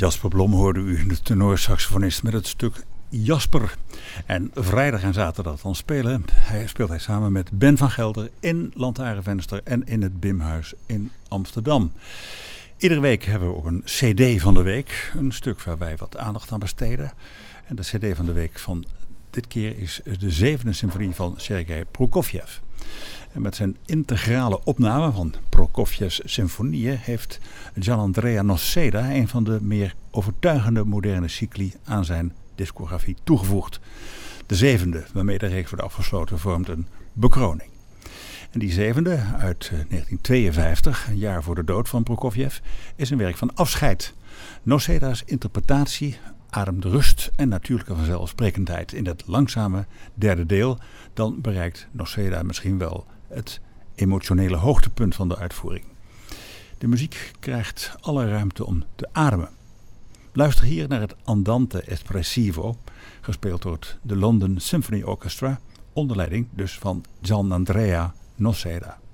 Jasper Blom hoorde u, de tenorsaxofonist, met het stuk Jasper. En vrijdag en zaterdag dan speelt hij samen met Ben van Gelder in Lantaarnvenster en in het Bimhuis in Amsterdam. Iedere week hebben we ook een cd van de week. Een stuk waar wij wat aandacht aan besteden. En de cd van de week van dit keer is de 7e symfonie van Sergei Prokofjev. En met zijn integrale opname van Prokofjevs symfonieën heeft Gianandrea Noseda een van de meer overtuigende moderne cycli aan zijn discografie toegevoegd. De 7e, waarmee de reeks wordt afgesloten, vormt een bekroning. En die 7e, uit 1952, een jaar voor de dood van Prokofjev, is een werk van afscheid. Noseda's interpretatie ademt rust en natuurlijke vanzelfsprekendheid. In het langzame derde deel, dan bereikt Noseda misschien wel het emotionele hoogtepunt van de uitvoering. De muziek krijgt alle ruimte om te ademen. Luister hier naar het Andante Espressivo, gespeeld door de London Symphony Orchestra, onder leiding dus van Gianandrea Noseda.